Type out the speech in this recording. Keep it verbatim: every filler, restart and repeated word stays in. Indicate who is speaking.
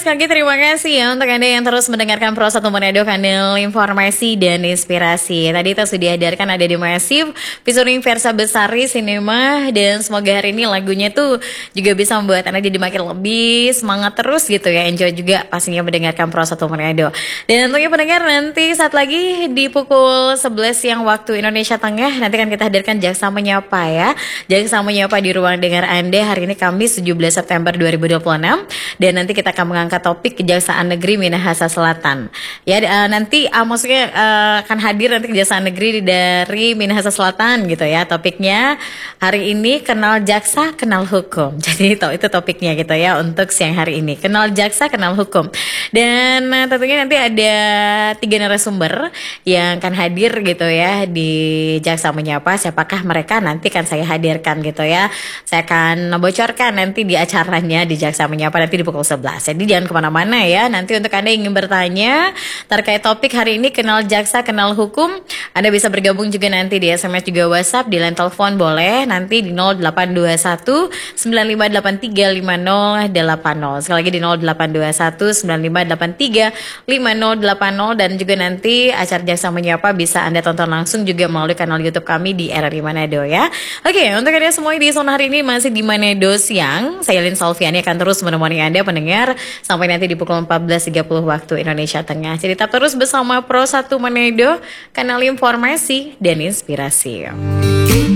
Speaker 1: sekali lagi terima kasih ya untuk Anda yang terus mendengarkan Pro satu Manado, kanal informasi dan inspirasi. Tadi kita sudah dihadirkan ada di Massive featuring Versa Besari Cinema, dan semoga hari ini lagunya tuh juga bisa membuat Anda jadi makin lebih semangat terus gitu ya. Enjoy juga pastinya mendengarkan Pro satu Manado. Dan tentunya pendengar, nanti saat lagi di pukul sebelas siang waktu Indonesia Tengah nanti kan kita hadirkan Jaksa Menyapa ya. Jaksa Menyapa di ruang dengar Anda hari ini Kamis tujuh belas September dua ribu dua puluh enam, dan nanti kita akan mengangkat topik Kejaksaan Negeri Minahasa Selatan. Ya uh, nanti uh, maksudnya uh, akan hadir nanti Kejaksaan Negeri dari Minahasa Selatan gitu ya. Topiknya hari ini kenal jaksa, kenal hukum. Jadi itu, itu topiknya gitu ya untuk siang hari ini. Kenal jaksa, kenal hukum. Dan uh, tentunya nanti ada tiga narasumber yang akan hadir gitu ya di Jaksa Menyapa. Siapakah mereka nanti kan saya hadirkan gitu ya. Saya akan bocorkan nanti di acaranya di Jaksa Menyapa nanti di pukul sebelas. Jadi jangan kemana-mana ya. Nanti untuk Anda yang ingin bertanya terkait topik hari ini kenal jaksa, kenal hukum, Anda bisa bergabung juga nanti di S M S juga WhatsApp, di line telepon boleh nanti di nol delapan dua satu sembilan lima delapan tiga lima nol delapan nol. Sekali lagi di nol delapan dua satu sembilan lima delapan tiga lima nol delapan nol, dan juga nanti acara Jaksa Menyapa bisa Anda tonton langsung juga melalui kanal YouTube kami di R R I Manado ya. Oke, untuk Anda semua di zona hari ini masih di Manado siang, saya Lin Salviani akan terus menemani Anda pendengar sampai nanti di pukul empat belas tiga puluh waktu Indonesia Tengah. Jadi tetap terus bersama Pro satu Manado, kanal informasi dan inspirasi.